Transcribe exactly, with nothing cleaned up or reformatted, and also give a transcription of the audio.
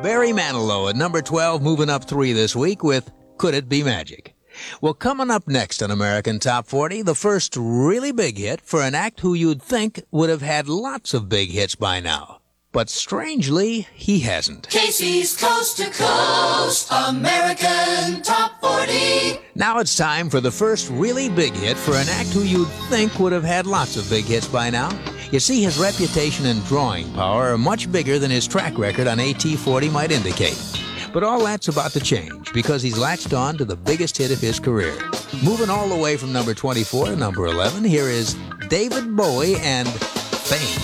Barry Manilow at number twelve, moving up three this week with Could It Be Magic? Well, coming up next on American Top forty, the first really big hit for an act who you'd think would have had lots of big hits by now. But strangely, he hasn't. Casey's Coast to Coast American Top forty. Now it's time for the first really big hit for an act who you'd think would have had lots of big hits by now. You see, his reputation and drawing power are much bigger than his track record on A T forty might indicate. But all that's about to change because he's latched on to the biggest hit of his career. Moving all the way from number twenty-four to number eleven, here is David Bowie and Fame.